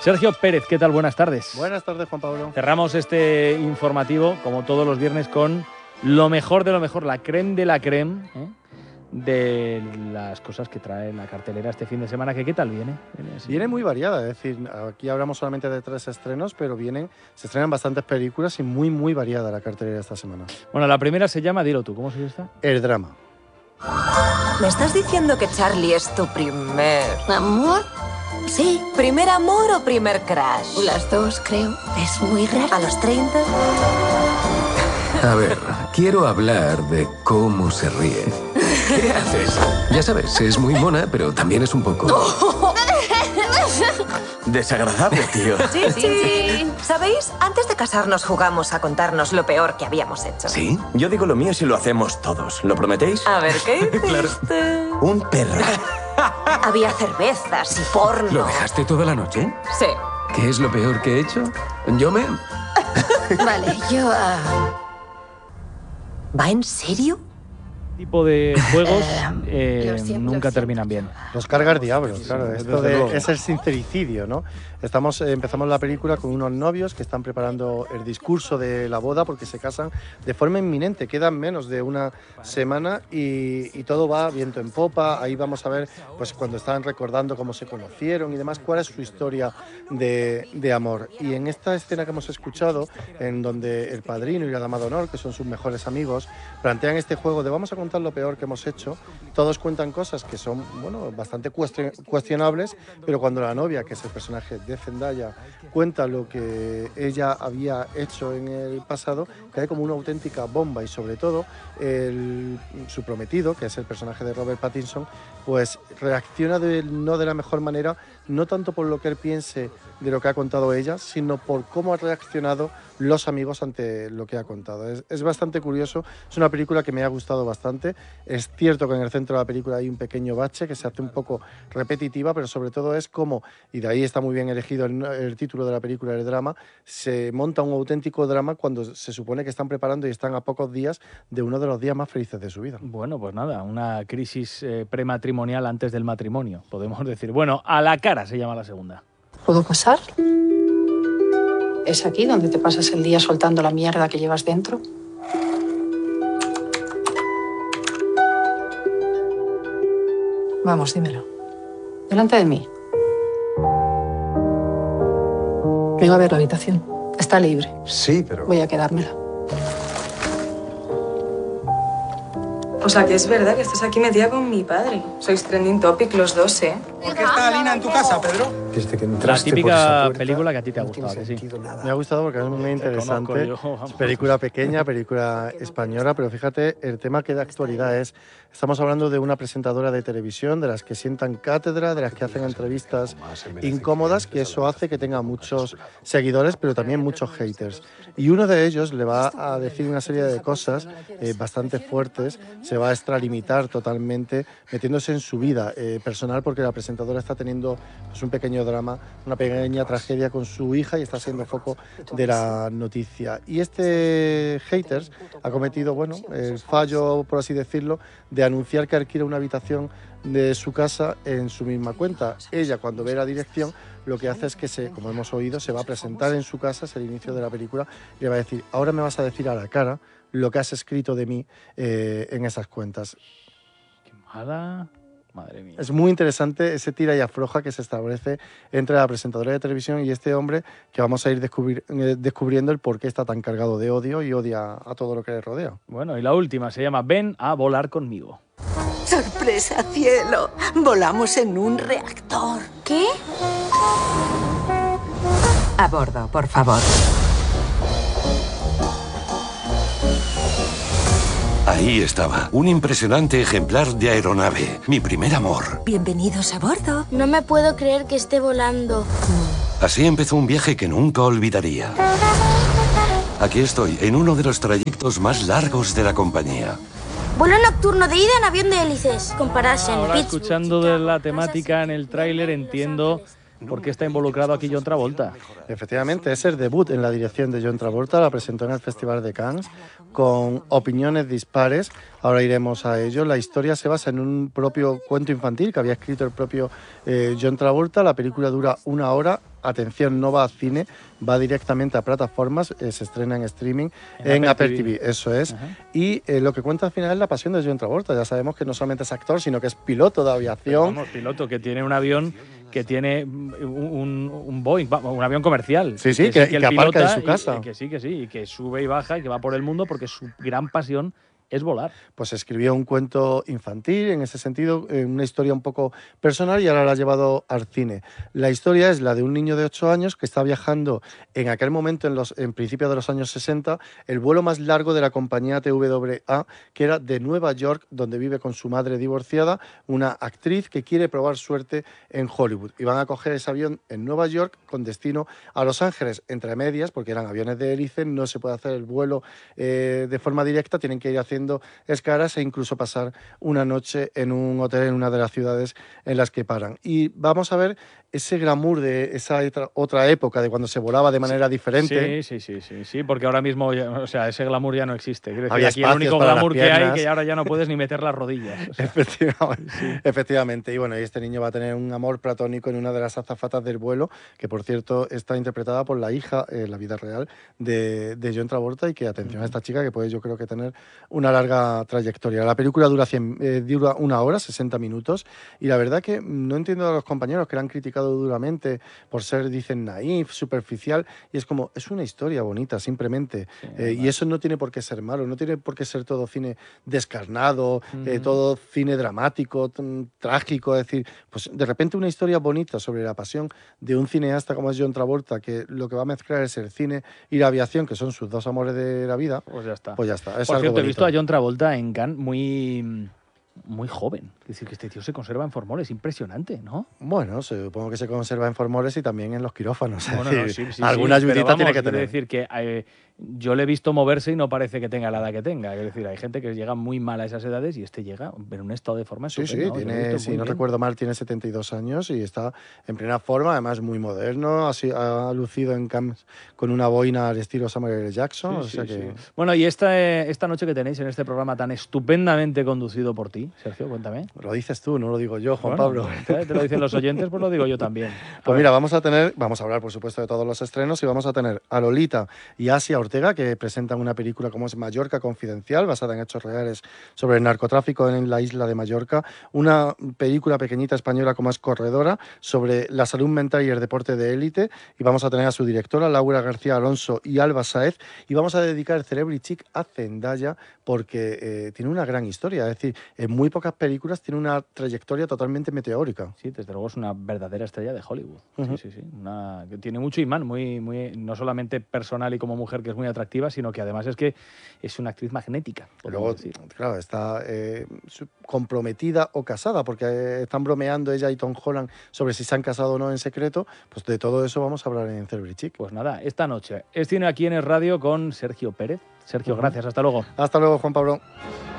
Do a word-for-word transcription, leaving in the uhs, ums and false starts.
Sergio Pérez, ¿qué tal? Buenas tardes. Buenas tardes, Juan Pablo. Cerramos este informativo, como todos los viernes, con lo mejor de lo mejor, la crème de la crème, ¿eh? de las cosas que trae la cartelera este fin de semana. ¿Que qué tal viene? Viene, viene muy variada, es decir, aquí hablamos solamente de tres estrenos, pero vienen, se estrenan bastantes películas y muy, muy variada la cartelera esta semana. Bueno, la primera se llama, dilo tú, ¿cómo se llama? El drama. ¿Me estás diciendo que Charlie es tu primer... ¿Amor? Sí, ¿primer amor o primer crush? Las dos, creo. Es muy raro. ¿A los treinta? A ver, quiero hablar de cómo se ríe. ¿Qué haces? Ya sabes, es muy mona, pero también es un poco... desagradable, tío. Sí, sí. ¿Sabéis? Antes de casarnos jugamos a contarnos lo peor que habíamos hecho. ¿Sí? Yo digo lo mío si lo hacemos todos. ¿Lo prometéis? A ver, ¿qué hiciste? Claro. Un perro. Había cervezas y porno. ¿Lo dejaste toda la noche? Sí. ¿Qué es lo peor que he hecho? Yo me... Vale, yo... Uh... ¿Va en serio? Tipo de juegos eh, nunca terminan bien. Los cargas diablos, claro. Sí, esto de, es el sincericidio, ¿no? Estamos, eh, empezamos la película con unos novios que están preparando el discurso de la boda porque se casan de forma inminente. Quedan menos de una semana y, y todo va viento en popa. Ahí vamos a ver, pues cuando estaban recordando cómo se conocieron y demás, cuál es su historia de, de amor. Y en esta escena que hemos escuchado, en donde el padrino y la dama de honor, que son sus mejores amigos, plantean este juego de vamos a contar lo peor que hemos hecho. Todos cuentan cosas que son, bueno, bastante cuestionables, pero cuando la novia, que es el personaje de Zendaya, cuenta lo que ella había hecho en el pasado, cae como una auténtica bomba. Y sobre todo el, su prometido, que es el personaje de Robert Pattinson, pues reacciona de, no de la mejor manera, no tanto por lo que él piense de lo que ha contado ella, sino por cómo han reaccionado los amigos ante lo que ha contado. Es, es bastante curioso, es una película que me ha gustado bastante. Es cierto que en el centro de la película hay un pequeño bache que se hace un poco repetitiva, pero sobre todo es como, y de ahí está muy bien elegido el, el título de la película, el drama, se monta un auténtico drama cuando se supone que están preparando y están a pocos días de uno de los días más felices de su vida. Bueno, pues nada, una crisis eh, prematrimonial antes del matrimonio, podemos decir. Bueno, A la cara se llama la segunda. ¿Puedo pasar? ¿Es aquí donde te pasas el día soltando la mierda que llevas dentro? Vamos, dímelo. Delante de mí. Vengo a ver la habitación. Está libre. Sí, pero... Voy a quedármela. O sea, que es verdad que estás aquí metida con mi padre. Sois trending topic los dos, ¿eh? ¿Por qué está Alina en tu casa, Pedro? Desde que La típica película que a ti te ha gustado, que sí. Me ha gustado porque es muy interesante. Yo, vamos. Película pequeña, película española, pero fíjate, el tema que de actualidad es, estamos hablando de una presentadora de televisión, de las que sientan cátedra, de las que hacen entrevistas incómodas, que eso hace que tenga muchos seguidores, pero también muchos haters. Y uno de ellos le va a decir una serie de cosas eh, bastante fuertes, se va a extralimitar totalmente, metiéndose en su vida eh, personal, porque la presentadora está teniendo pues, un pequeño drama, una pequeña tragedia con su hija y está siendo foco de la noticia. Y este haters ha cometido, bueno, el fallo, por así decirlo, de anunciar que alquila una habitación de su casa en su misma cuenta. Ella, cuando ve la dirección, lo que hace es que, se, como hemos oído, se va a presentar en su casa, es el inicio de la película, y le va a decir, ahora me vas a decir a la cara lo que has escrito de mí eh, en esas cuentas. Qué mala... Madre mía. Es muy interesante ese tira y afloja que se establece entre la presentadora de televisión y este hombre, que vamos a ir descubrir, eh, descubriendo el por qué está tan cargado de odio y odia a todo lo que le rodea. Bueno, y la última se llama Ven a volar conmigo. ¡Sorpresa, cielo! Volamos en un reactor. ¿Qué? A bordo, por favor. Ahí estaba, un impresionante ejemplar de aeronave, mi primer amor. Bienvenidos a bordo. No me puedo creer que esté volando. Así empezó un viaje que nunca olvidaría. Aquí estoy, en uno de los trayectos más largos de la compañía. Vuelo nocturno de ida en avión de hélices. Compararse en Ahora, Pittsburgh, escuchando de la temática en el tráiler, entiendo ¿Por qué está involucrado aquí John Travolta? Efectivamente, es el debut en la dirección de John Travolta, la presentó en el Festival de Cannes con opiniones dispares. Ahora iremos a ello. La historia se basa en un propio cuento infantil que había escrito el propio eh, John Travolta. La película dura una hora. Atención, no va a cine, va directamente a plataformas, eh, se estrena en streaming, en, en Apple, Apple T V. T V, eso es. Uh-huh. Y eh, lo que cuenta al final es la pasión de John Travolta. Ya sabemos que no solamente es actor, sino que es piloto de aviación. Vamos, piloto que tiene un avión que tiene un, un, un Boeing, un avión comercial. Sí, sí, que, que, que, que aparca en su casa. Y, que sí, que sí, y que sube y baja y que va por el mundo porque su gran pasión es volar. Pues escribió un cuento infantil, en ese sentido, una historia un poco personal y ahora la ha llevado al cine. La historia es la de un niño de ocho años que está viajando en aquel momento, en, los, en principios de los años sesenta, el vuelo más largo de la compañía T W A, que era de Nueva York, donde vive con su madre divorciada, una actriz que quiere probar suerte en Hollywood. Y van a coger ese avión en Nueva York con destino a Los Ángeles, entre medias, porque eran aviones de hélice, no se puede hacer el vuelo eh, de forma directa, tienen que ir haciendo escalas e incluso pasar una noche en un hotel en una de las ciudades en las que paran. Y vamos a ver ese glamour de esa otra época, de cuando se volaba de manera sí, diferente. Sí, sí, sí, sí, sí, porque ahora mismo, ya, o sea, ese glamour ya no existe. Quiero decir, Había aquí el único glamour que hay que ahora ya no puedes puedes ni meter las rodillas. O sea. Efectivamente, sí. Efectivamente. Y bueno, y este niño va a tener un amor platónico en una de las azafatas del vuelo, que por cierto está interpretada por la hija, en eh, la vida real, de, de John Travolta, y que atención uh-huh. a esta chica que puede yo creo que tener una larga trayectoria. La película dura, cien, eh, dura una hora, sesenta minutos, y la verdad que no entiendo a los compañeros que la han criticado duramente por ser, dicen, naif, superficial, y es como, es una historia bonita, simplemente, sí, eh, y eso no tiene por qué ser malo, no tiene por qué ser todo cine descarnado, uh-huh. eh, todo cine dramático, t- trágico, es decir, pues de repente una historia bonita sobre la pasión de un cineasta como es John Travolta, que lo que va a mezclar es el cine y la aviación, que son sus dos amores de la vida, pues ya está. Pues ya está, es por algo cierto, bonito. He visto a John Travolta en Cannes muy... muy joven. Es decir, que este tío se conserva en formol, es impresionante, ¿no? Bueno, supongo que se conserva en formores y también en los quirófanos. Bueno, decir, no, sí, sí, alguna sí, ayudita vamos, tiene que tener. Es decir, que eh, yo le he visto moverse y no parece que tenga la edad que tenga. Es decir, hay gente que llega muy mal a esas edades y este llega en un estado de forma Sí, estupendo, sí, ¿no? tiene, si no bien. recuerdo mal, tiene setenta y dos años y está en plena forma, además muy moderno, así, ha lucido en Cannes con una boina al estilo Samuel L. Jackson. Sí, o sí, sea que... sí. Bueno, y esta, eh, esta noche que tenéis en este programa tan estupendamente conducido por ti, Sergio, cuéntame. Lo dices tú, no lo digo yo, Juan bueno, Pablo. Te, te lo dicen los oyentes, pues lo digo yo también. A Pues ver. mira, vamos a tener, vamos a hablar por supuesto de todos los estrenos y vamos a tener a Lolita y Asia Ortega, que presentan una película como es Mallorca Confidencial, basada en hechos reales sobre el narcotráfico en la isla de Mallorca, una película pequeñita española como es Corredora, sobre la salud mental y el deporte de élite, y vamos a tener a su directora, Laura García Alonso y Alba Sáez, y vamos a dedicar el Celebrity Chic a Zendaya, porque eh, tiene una gran historia, es decir, en muy pocas películas tiene una trayectoria totalmente meteórica. Sí, desde luego es una verdadera estrella de Hollywood. Uh-huh. Sí, sí, sí. Una, que tiene mucho imán, muy, muy, no solamente personal y como mujer, que es muy atractiva, sino que además es que es una actriz magnética. Luego, decir. claro, está eh, comprometida o casada, porque eh, están bromeando ella y Tom Holland sobre si se han casado o no en secreto. Pues de todo eso vamos a hablar en Celebrity Chic. Pues nada, esta noche es cine aquí en el radio con Sergio Pérez. Sergio, uh-huh. gracias. Hasta luego. Hasta luego, Juan Pablo.